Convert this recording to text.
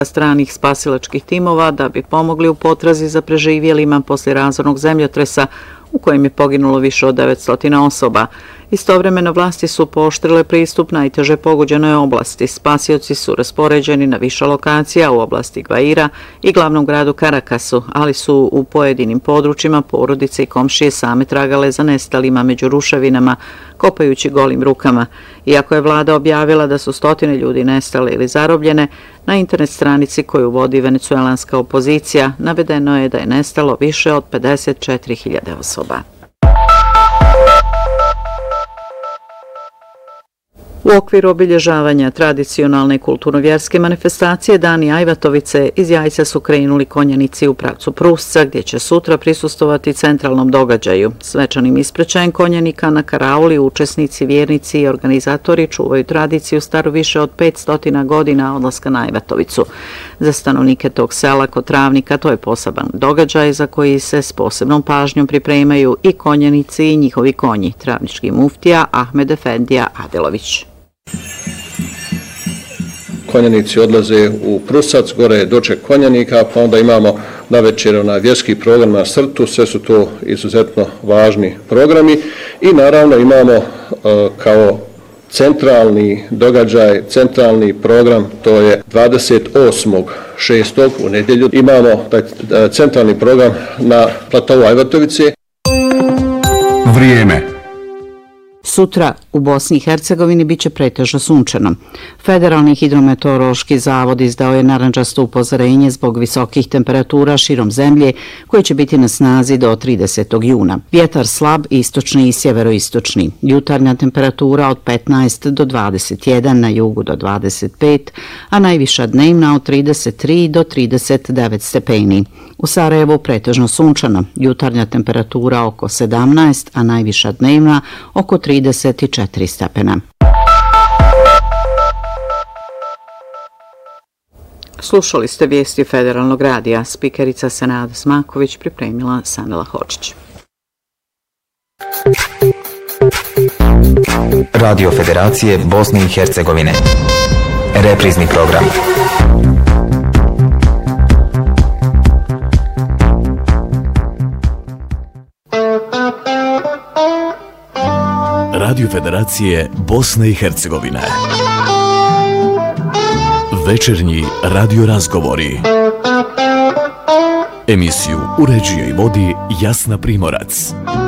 stranih spasilačkih timova da bi pomogli u potrazi za preživjelima poslije razornog zemljotresa u kojem je poginulo više od 900 osoba. Istovremeno vlasti su pooštrile pristup najteže pogođenoj oblasti. Spasioci su raspoređeni na više lokacija u oblasti Gvaira i glavnom gradu Karakasu, ali su u pojedinim područjima porodice i komšije same tragale za nestalima među ruševinama, kopajući golim rukama. Iako je vlada objavila da su stotine ljudi nestale ili zarobljene, na internet stranici koju vodi venecuelanska opozicija navedeno je da je nestalo više od 54.000 osoba. U okviru obilježavanja tradicionalne kulturno-vjerske manifestacije Dani Ajvatovice iz Jajca su krenuli konjanici u pravcu Prusca, gdje će sutra prisustovati centralnom događaju. Svečanim ispraćajem konjanika na karauli učesnici, vjernici i organizatori čuvaju tradiciju staru više od 500 godina odlaska na Ajvatovicu. Za stanovnike tog sela kod Travnika to je poseban događaj za koji se s posebnom pažnjom pripremaju i konjanici i njihovi konji, travnički muftija Ahmed Efendija Adelović. Konjanici odlaze u Prusac, gore je doček konjanika, pa onda imamo navečer vjerski program na Srtu, sve su to izuzetno važni programi i naravno imamo kao centralni događaj, centralni program, to je 28.6. u nedjelju. Imamo taj centralni program na platovu Ajvatovice. Vrijeme. Sutra u Bosni i Hercegovini biće pretežno sunčano. Federalni hidrometeorološki zavod izdao je narandžasto upozorenje zbog visokih temperatura širom zemlje koje će biti na snazi do 30. juna. Vjetar slab, istočni i sjeveroistočni. Jutarnja temperatura od 15 do 21, na jugu do 25, a najviša dnevna od 33 do 39 stepeni. U Sarajevu pretežno sunčano. Jutarnja temperatura oko 17, a najviša dnevna oko 34 stepena. Slušali ste vijesti Federalnog radija. Spikerica Senada Smaković pripremila Sanela Hočić. Radio Federacije Bosne i Hercegovine. Reprizni program. Radio Federacije Bosne i Hercegovine. Večernji radio razgovori. Emisiju uređuje i vodi Jasna Primorac.